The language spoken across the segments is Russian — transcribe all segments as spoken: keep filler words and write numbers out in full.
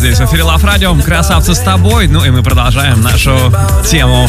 Здесь в эфире Love Radio, красавцы с тобой. Ну и мы продолжаем нашу тему.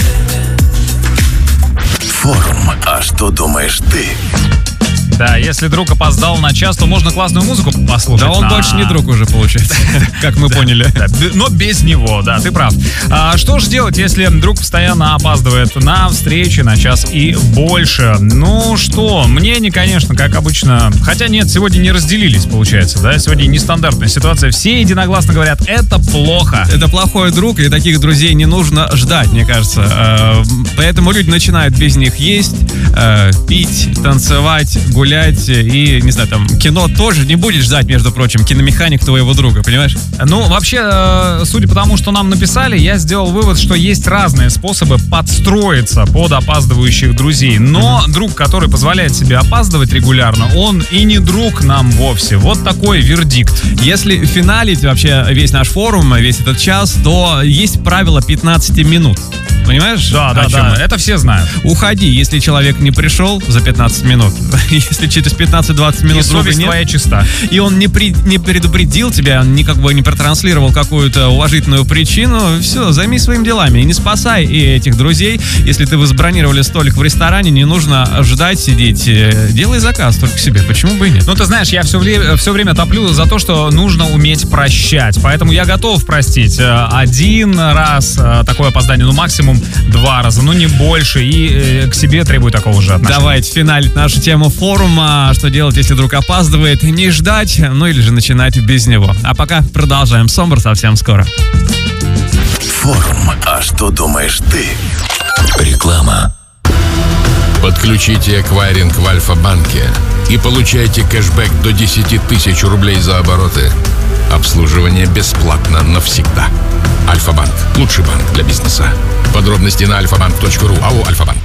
Форум. А что думаешь ты? Да, если друг опоздал на час, то можно классную музыку послушать. Да он на... больше не друг уже, получается, как мы поняли. Но без него, да, ты прав. А что же делать, если друг постоянно опаздывает на встречи на час и больше? Ну что, мнение, конечно, как обычно. Хотя нет, сегодня не разделились, получается, да? Сегодня нестандартная ситуация. Все единогласно говорят, это плохо. Это плохой друг, и таких друзей не нужно ждать, мне кажется. Поэтому люди начинают без них есть, пить, танцевать, гулять и, не знаю, там, кино тоже не будешь ждать, между прочим, киномеханик твоего друга, понимаешь? Ну, вообще, судя по тому, что нам написали, я сделал вывод, что есть разные способы подстроиться под опаздывающих друзей. Но mm-hmm. друг, который позволяет себе опаздывать регулярно, он и не друг нам вовсе. Вот такой вердикт. Если финалить вообще весь наш форум, весь этот час, то есть правило пятнадцать минут. Понимаешь? Да, да, да, это все знают. Уходи, если человек не пришел за пятнадцать минут. Если через пятнадцать-двадцать минут и совесть нет, твоя чиста. И он не, при, не предупредил тебя, он не, как бы не протранслировал какую-то уважительную причину, все, займись своими делами. И не спасай и этих друзей. Если ты вы забронировали столик в ресторане, не нужно ждать, сидеть. Делай заказ только себе. Почему бы и нет? Ну, ты знаешь, я все, вре- все время топлю за то, что нужно уметь прощать. Поэтому я готов простить один раз такое опоздание, ну, максимум два раза, ну не больше, и э, к себе требую такого же отношения. Давайте финалить нашу тему форума. Что делать, если друг опаздывает? Не ждать, ну или же начинать без него. А пока продолжаем. Сомбр совсем скоро. Форум. А что думаешь ты? Реклама. Подключите эквайринг в Альфа-банке и получайте кэшбэк до десять тысяч рублей за обороты. Обслуживание бесплатно навсегда. Альфа-банк. Лучший банк для бизнеса. Подробности на альфа банк точка ру. АО «Альфа-банк».